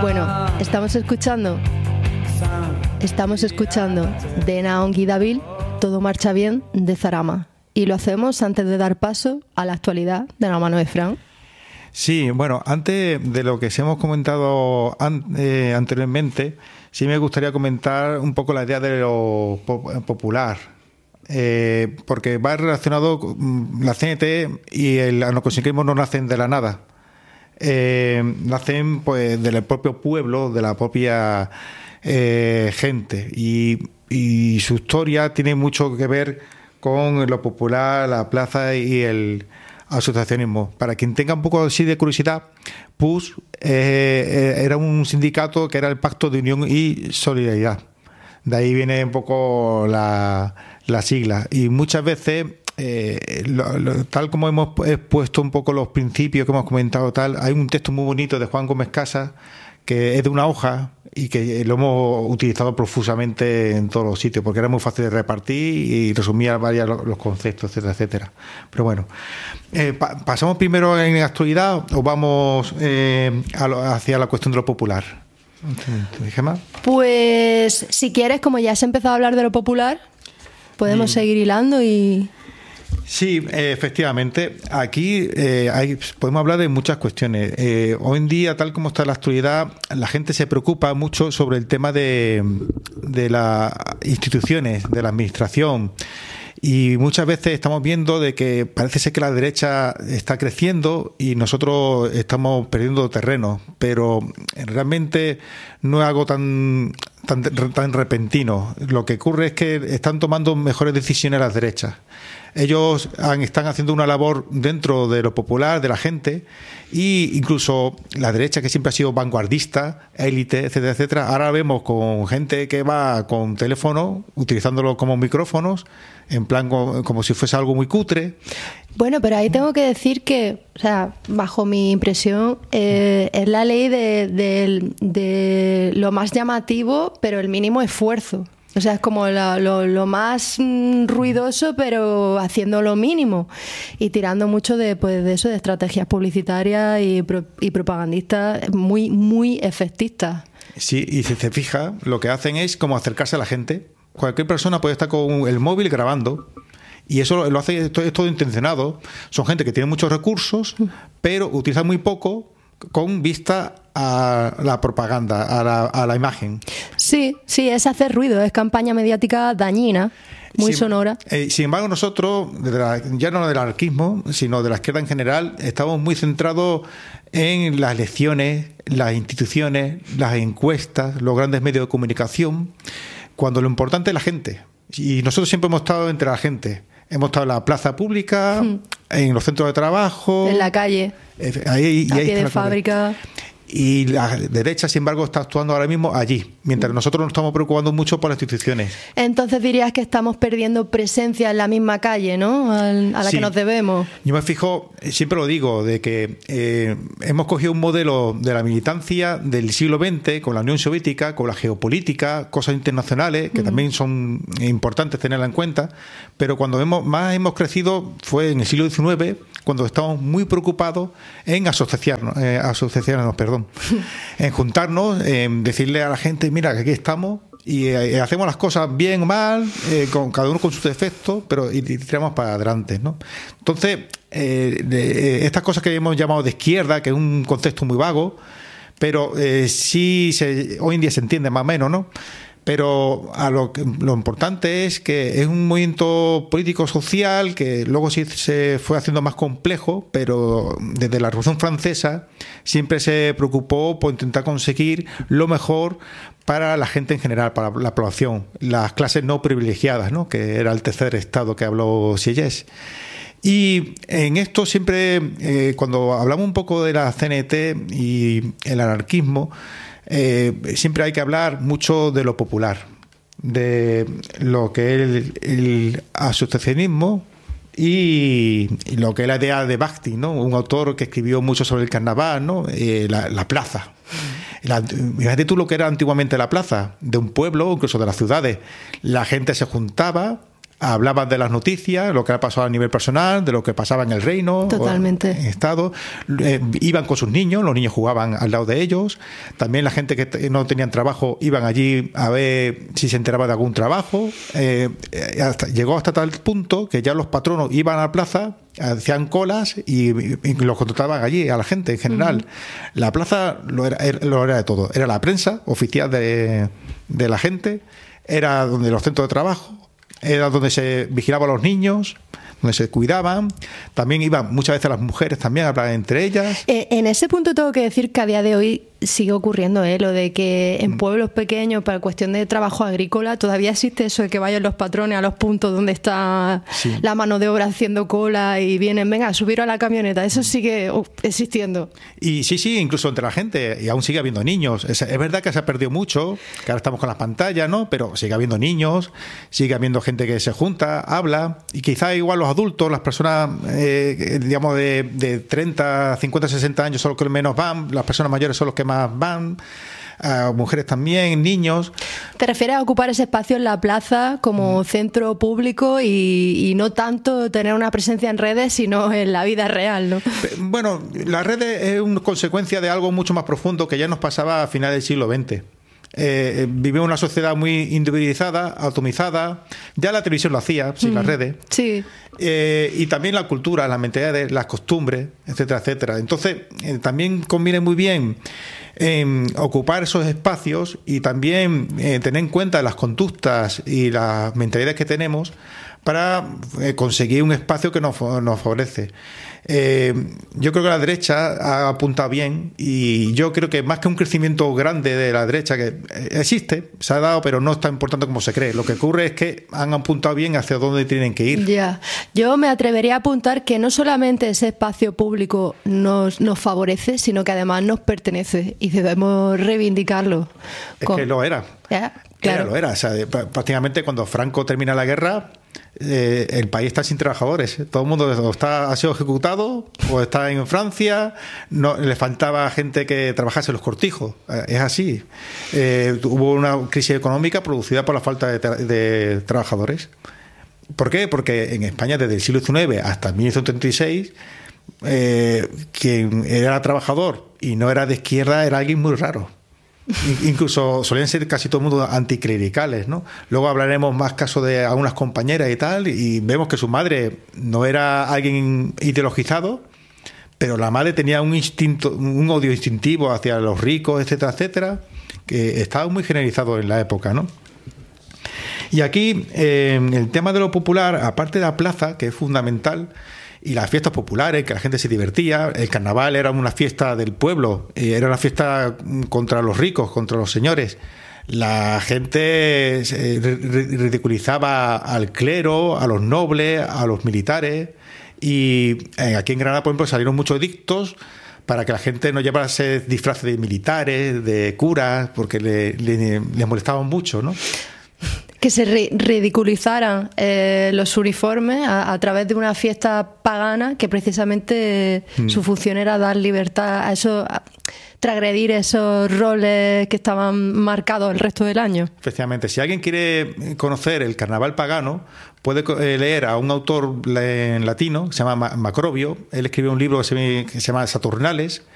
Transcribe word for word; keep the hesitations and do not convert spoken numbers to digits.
Bueno, estamos escuchando Estamos escuchando de Naongi Davil, Todo marcha bien, de Zarama. Y lo hacemos antes de dar paso a la actualidad de la mano de Fran. Sí, bueno, antes de lo que se hemos comentado an, eh, anteriormente, sí me gustaría comentar un poco la idea de lo popular. Eh, porque va relacionado con la C N T y el anarcosindicalismo no nacen de la nada. Eh, nacen pues del propio pueblo, de la propia eh, gente. Y, y su historia tiene mucho que ver con lo popular, la plaza y el asociacionismo. Para quien tenga un poco así de curiosidad, P U S eh, era un sindicato que era el Pacto de Unión y Solidaridad. De ahí viene un poco la, la sigla. Y muchas veces, eh, lo, lo, tal como hemos expuesto un poco los principios que hemos comentado, tal, hay un texto muy bonito de Juan Gómez Casas que es de una hoja y que lo hemos utilizado profusamente en todos los sitios porque era muy fácil de repartir y resumía varios los conceptos, etcétera, etcétera. Pero bueno, eh, pa ¿pasamos primero en la actualidad o vamos eh, a lo, hacia la cuestión de lo popular? ¿Gemma? Pues si quieres, como ya has empezado a hablar de lo popular, podemos sí. seguir hilando y... Sí, eh, efectivamente. Aquí eh, hay, podemos hablar de muchas cuestiones. Eh, hoy en día, tal como está la actualidad, la gente se preocupa mucho sobre el tema de, de las instituciones, de la administración. Y muchas veces estamos viendo de que parece ser que la derecha está creciendo y nosotros estamos perdiendo terreno, pero realmente no es algo tan, tan, tan repentino. Lo que ocurre es que están tomando mejores decisiones las derechas. Ellos han, están haciendo una labor dentro de lo popular, de la gente, y incluso la derecha, que siempre ha sido vanguardista, élite, etcétera, etcétera, ahora vemos con gente que va con teléfono, utilizándolo como micrófonos, en plan como, como si fuese algo muy cutre. Bueno, pero ahí tengo que decir que, o sea, bajo mi impresión, eh, es la ley de, de, de lo más llamativo, pero el mínimo esfuerzo. O sea, es como la, lo, lo más mm, ruidoso, pero haciendo lo mínimo y tirando mucho de, pues, de eso, de estrategias publicitarias y, pro, y propagandistas muy, muy efectistas. Sí, y si se fija, lo que hacen es como acercarse a la gente. Cualquier persona puede estar con el móvil grabando y eso lo hace, esto es todo intencionado. Son gente que tiene muchos recursos, pero utiliza muy poco con vista a la propaganda, a la, a la imagen. Sí, sí, es hacer ruido, es campaña mediática dañina, muy sin, sonora. Eh, sin embargo, nosotros, de la, ya no del anarquismo, sino de la izquierda en general, estamos muy centrados en las elecciones, las instituciones, las encuestas, los grandes medios de comunicación, cuando lo importante es la gente. Y nosotros siempre hemos estado entre la gente. Hemos estado en la plaza pública, hmm. en los centros de trabajo, en la calle, ahí, a y ahí pie de fábrica. Y la derecha, sin embargo, está actuando ahora mismo allí, mientras nosotros nos estamos preocupando mucho por las instituciones. Entonces dirías que estamos perdiendo presencia en la misma calle, ¿no? A la sí. que nos debemos. Yo me fijo, siempre lo digo, de que eh, hemos cogido un modelo de la militancia del siglo veinte con la Unión Soviética, con la geopolítica, cosas internacionales, que mm. también son importantes tenerla en cuenta, pero cuando hemos, más hemos crecido fue en el siglo diecinueve, cuando estamos muy preocupados en asociarnos, eh, asociarnos, perdón, en juntarnos, en decirle a la gente, mira, que aquí estamos y eh, hacemos las cosas bien o mal, eh, con cada uno con sus defectos, pero y, y tiramos para adelante, ¿no? Entonces, eh, de, eh, estas cosas que hemos llamado de izquierda, que es un concepto muy vago, pero eh, sí se, hoy en día se entiende más o menos, ¿no? Pero a lo, que, lo importante es que es un movimiento político-social que luego sí se fue haciendo más complejo, pero desde la Revolución Francesa siempre se preocupó por intentar conseguir lo mejor para la gente en general, para la población, las clases no privilegiadas, ¿no? Que era el tercer estado que habló Sieyès. Y en esto siempre, eh, cuando hablamos un poco de la C N T y el anarquismo, Eh, siempre hay que hablar mucho de lo popular, de lo que es el, el asociacionismo y, y lo que es la idea de Bakhtin, ¿no? Un autor que escribió mucho sobre el carnaval, ¿no? Eh, la, la plaza. La, imagínate tú lo que era antiguamente la plaza de un pueblo, incluso de las ciudades. La gente se juntaba hablaban de las noticias, lo que ha pasado a nivel personal, de lo que pasaba en el reino, totalmente, o en el estado. Eh, iban con sus niños, los niños jugaban al lado de ellos. También la gente que no tenían trabajo iban allí a ver si se enteraba de algún trabajo. Eh, hasta, llegó hasta tal punto que ya los patronos iban a la plaza, hacían colas y, y los contrataban allí a la gente en general. Uh-huh. La plaza lo era, lo era de todo. Era la prensa oficial de, de la gente, era donde los centros de trabajo, era donde se vigilaban a los niños, donde se cuidaban. También iban muchas veces las mujeres también a hablar entre ellas. Eh, en ese punto tengo que decir que a día de hoy sigue ocurriendo, ¿eh? Lo de que en pueblos pequeños, para cuestión de trabajo agrícola, todavía existe eso de que vayan los patrones a los puntos donde está sí. la mano de obra haciendo cola y vienen, venga, a subir a la camioneta. Eso sigue uh, existiendo. Y sí, sí, incluso entre la gente, y aún sigue habiendo niños. Es, es verdad que se ha perdido mucho, que ahora estamos con las pantallas, ¿no? Pero sigue habiendo niños, sigue habiendo gente que se junta, habla, y quizá igual los adultos, las personas, eh, digamos, de, de treinta, cincuenta, sesenta años son los que menos van, las personas mayores son los que más van, a mujeres también, niños. ¿Te refieres a ocupar ese espacio en la plaza como mm. centro público y, y no tanto tener una presencia en redes, sino en la vida real, ¿no? Bueno, las redes es una consecuencia de algo mucho más profundo que ya nos pasaba a finales del siglo veinte. Eh, vivimos una sociedad muy individualizada, atomizada. Ya la televisión lo hacía, sin mm. las redes. Sí. Eh, y también la cultura, las mentalidades, las costumbres, etcétera, etcétera. Entonces, eh, también conviene muy bien eh, ocupar esos espacios y también eh, tener en cuenta las conductas y las mentalidades que tenemos para eh, conseguir un espacio que nos, nos favorece. Eh, yo creo que la derecha ha apuntado bien y yo creo que más que un crecimiento grande de la derecha, que existe, se ha dado, pero no es tan importante como se cree. Lo que ocurre es que han apuntado bien hacia dónde tienen que ir. Ya, yo me atrevería a apuntar que no solamente ese espacio público nos, nos favorece, sino que además nos pertenece y debemos reivindicarlo. Es Con... que lo era. ¿Ya? Claro. Era, lo era. O sea, prácticamente cuando Franco termina la guerra, eh, el país está sin trabajadores. Todo el mundo o está, ha sido ejecutado o está en Francia. No, le faltaba gente que trabajase en los cortijos. Eh, es así. Eh, hubo una crisis económica producida por la falta de, tra- de trabajadores. ¿Por qué? Porque en España desde el siglo diecinueve hasta mil novecientos treinta y seis eh, quien era trabajador y no era de izquierda era alguien muy raro. Incluso solían ser casi todo el mundo anticlericales, ¿no? Luego hablaremos más casos de algunas compañeras y tal, y vemos que su madre no era alguien ideologizado, pero la madre tenía un instinto, un odio instintivo hacia los ricos, etcétera, etcétera, que estaba muy generalizado en la época, ¿no? Y aquí, eh, el tema de lo popular, aparte de la plaza, que es fundamental, y las fiestas populares, que la gente se divertía. El carnaval era una fiesta del pueblo, era una fiesta contra los ricos, contra los señores. La gente ridiculizaba al clero, a los nobles, a los militares. Y aquí en Granada, por ejemplo, salieron muchos edictos para que la gente no llevase disfraces de militares, de curas, porque le, le, le molestaban mucho, ¿no? Que se ri- ridiculizaran eh, los uniformes a, a través de una fiesta pagana que precisamente mm. su función era dar libertad a eso, a transgredir esos roles que estaban marcados el resto del año. Efectivamente, si alguien quiere conocer el carnaval pagano, puede leer a un autor en latino que se llama Macrobio. Él escribió un libro que se llama Saturnales,